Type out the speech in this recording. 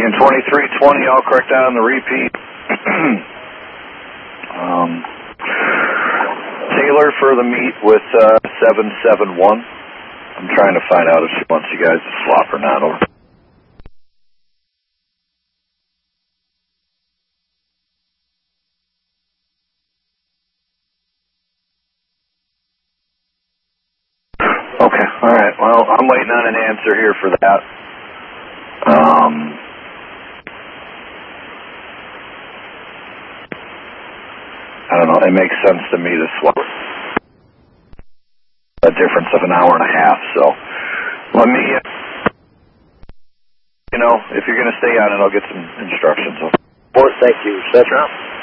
Union 2320, I'll correct that on the repeat. Taylor for the meet with 771. I'm trying to find out if she wants you guys to swap or not. Over. Okay, all right. Well, I'm waiting on an answer here for that. I don't know. It makes sense to me to swap. A difference of an hour and a half. So let me, if you're going to stay on it, I'll get some instructions. Thank you. Set up.